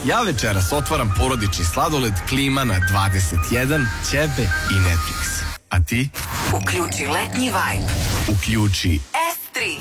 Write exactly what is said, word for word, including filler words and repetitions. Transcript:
Ja večeras otvaram porodični sladoled Klima na dvadeset jedan, ćebe i Netflix. A ti? Uključi letnji vibe. Uključi